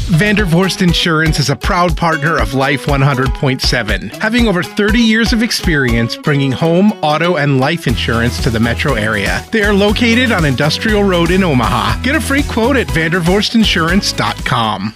Vandervorst Insurance is a proud partner of Life 100.7, having over 30 years of experience bringing home, auto, and life insurance to the metro area. They are located on Industrial Road in Omaha. Get a free quote at vandervorstinsurance.com.